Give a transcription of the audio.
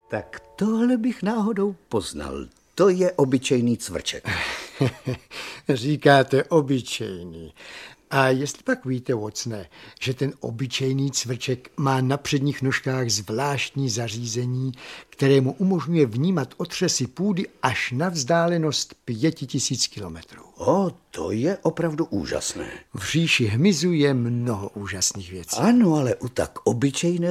Tak tohle bych náhodou poznal. To je obyčejný cvrček. Říkáte obyčejný. A jestli pak víte, Watsone, že ten obyčejný cvrček má na předních nožkách zvláštní zařízení, které mu umožňuje vnímat otřesy půdy až na vzdálenost 5000 kilometrů. To je opravdu úžasné. V říši hmyzu je mnoho úžasných věcí. Ano, ale u tak obyčejného